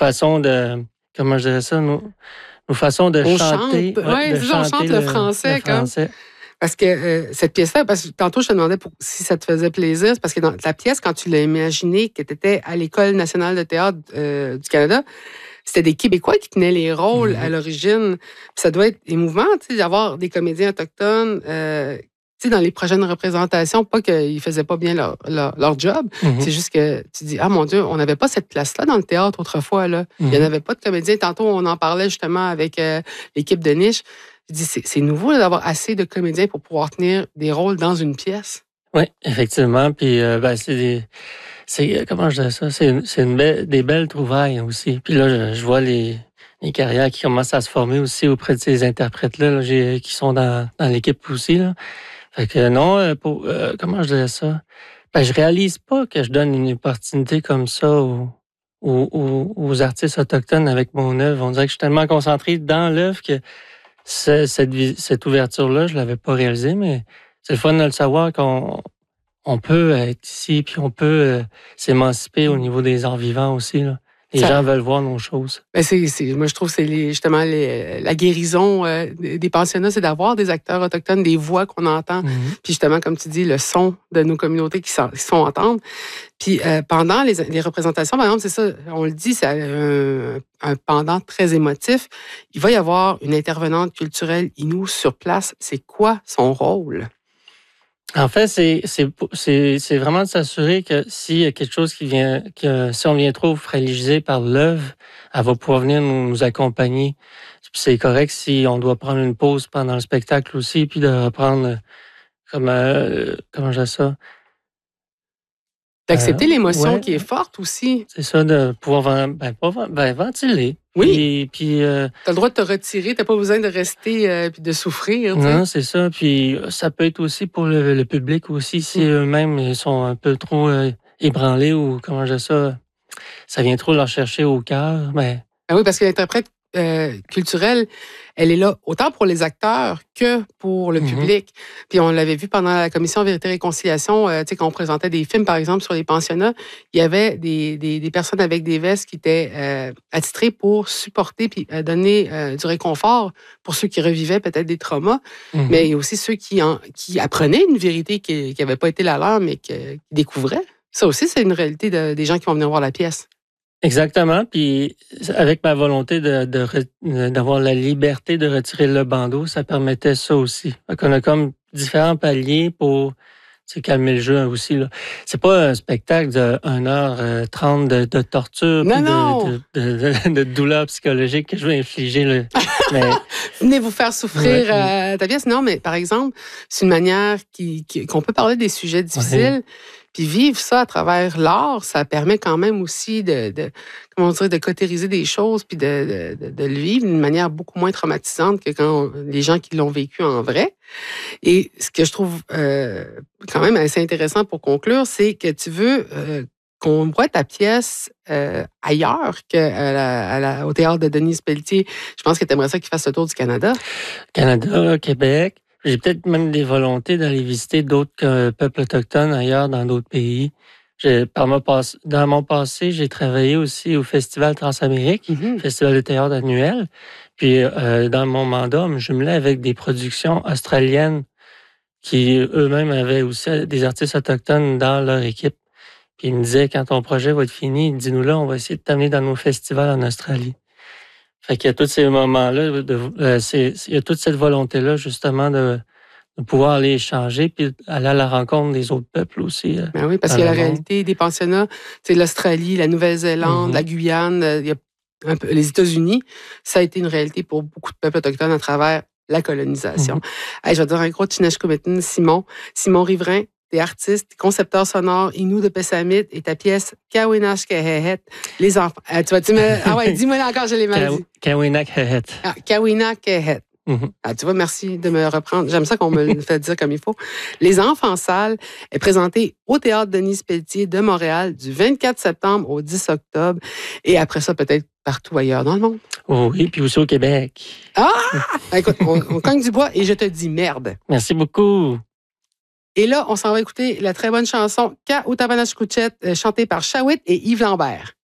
façons de... Comment je dirais ça? Nos façons de chanter. Oui, c'est ça, on chante le français. Parce que cette pièce-là, parce que tantôt, je te demandais si ça te faisait plaisir, c'est parce que dans la pièce, quand tu l'as imaginée, que tu étais à l'École nationale de théâtre du Canada, c'était des Québécois qui tenaient les rôles à l'origine. Puis ça doit être émouvant, tu sais, d'avoir des comédiens autochtones, tu sais, dans les prochaines représentations, pas qu'ils faisaient pas bien leur job, c'est juste que tu dis, ah mon Dieu, on n'avait pas cette place-là dans le théâtre autrefois, là. Il n'y en avait pas de comédiens. Tantôt, on en parlait justement avec l'équipe de Niche. Je dis, c'est nouveau d'avoir assez de comédiens pour pouvoir tenir des rôles dans une pièce. Oui, effectivement. Puis, comment je dis ça? C'est des belles trouvailles aussi. Puis là, je vois les carrières qui commencent à se former aussi auprès de ces interprètes-là qui sont dans l'équipe aussi. Là. Fait que non, comment je dirais ça? Je réalise pas que je donne une opportunité comme ça aux artistes autochtones avec mon œuvre. On dirait que je suis tellement concentré dans l'œuvre que cette ouverture-là, je l'avais pas réalisée, mais c'est le fun de le savoir qu'on peut être ici, puis on peut s'émanciper au niveau des arts vivants aussi. Là. Les gens veulent voir nos choses. Ben moi, je trouve que c'est justement la guérison des pensionnats, c'est d'avoir des acteurs autochtones, des voix qu'on entend. Puis justement, comme tu dis, le son de nos communautés qui sont entendre. Puis pendant les représentations, par exemple, c'est ça, on le dit, c'est un pendant très émotif. Il va y avoir une intervenante culturelle Innu sur place. C'est quoi son rôle? En fait, c'est vraiment de s'assurer que s'il y a quelque chose si on vient trop fragilisé par l'œuvre, elle va pouvoir venir nous accompagner. Puis c'est correct si on doit prendre une pause pendant le spectacle aussi, puis de reprendre comment je dis ça? D'accepter l'émotion qui est forte aussi. C'est ça, de pouvoir ventiler. Oui. Puis, tu as le droit de te retirer, tu n'as pas besoin de rester et de souffrir. Non, c'est ça. Puis ça peut être aussi pour le public aussi, si eux-mêmes ils sont un peu trop ébranlés ou comment je dis ça vient trop leur chercher au cœur. Mais... Ah oui, parce que l'interprète culturelle, elle est là autant pour les acteurs que pour le public. Puis on l'avait vu pendant la commission Vérité et Réconciliation, tu sais, quand on présentait des films, par exemple, sur les pensionnats, il y avait des personnes avec des vestes qui étaient attitrées pour supporter puis donner du réconfort pour ceux qui revivaient peut-être des traumas, mais il y a aussi ceux qui apprenaient une vérité qui n'avait pas été la leur, mais qui découvraient. Ça aussi, c'est une réalité des gens qui vont venir voir la pièce. Exactement. Puis avec ma volonté d'avoir la liberté de retirer le bandeau, ça permettait ça aussi. Donc on a comme différents paliers pour calmer le jeu aussi. Là. C'est pas un spectacle de 1h30 de torture de douleur psychologique que je vais infliger. Là. Mais... Venez vous faire souffrir ta pièce. Non, mais par exemple, c'est une manière qu'on peut parler des sujets difficiles. Puis vivre ça à travers l'art, ça permet quand même aussi de cautériser des choses puis de le vivre d'une manière beaucoup moins traumatisante que quand les gens qui l'ont vécu en vrai. Et ce que je trouve quand même assez intéressant pour conclure, c'est que tu veux qu'on voit ta pièce ailleurs qu'au théâtre de Denise Pelletier. Je pense que tu aimerais ça qu'il fasse le tour du Canada. Canada, Québec. J'ai peut-être même des volontés d'aller visiter d'autres peuples autochtones ailleurs dans d'autres pays. Dans mon passé, j'ai travaillé aussi au Festival Transamérique, Festival de théâtre annuel. Puis dans mon mandat, on me jumelait avec des productions australiennes qui eux-mêmes avaient aussi des artistes autochtones dans leur équipe. Puis ils me disaient, quand ton projet va être fini, dis-nous là, on va essayer de t'amener dans nos festivals en Australie. Fait qu'il y a tous ces moments-là, il y a toute cette volonté-là, justement, de pouvoir aller échanger puis aller à la rencontre des autres peuples aussi. Ben oui, parce qu'il y a la réalité des pensionnats, c'est l'Australie, la Nouvelle-Zélande, la Guyane, il y a les États-Unis. Ça a été une réalité pour beaucoup de peuples autochtones à travers la colonisation. Hey, je vais te dire un gros Tineshkumitin, Simon Riverain. T'es artiste, concepteur sonore, Innu de Pessamit et ta pièce Kawinak Kehet. Les enfants. Dis-moi encore, je l'ai mal dit. Kawinak Kehet. Kawinak Kehet. Tu vois, merci de me reprendre. J'aime ça qu'on me le fait dire comme il faut. Les enfants sales est présenté au Théâtre Denise Pelletier de Montréal du 24 septembre au 10 octobre. Et après ça, peut-être partout ailleurs dans le monde. Oh oui, puis aussi au Québec. Écoute, on cogne du bois et je te dis merde. Merci beaucoup. Et là, on s'en va écouter la très bonne chanson Ka Utabanashkuchet, chantée par Shawit et Yves Lambert.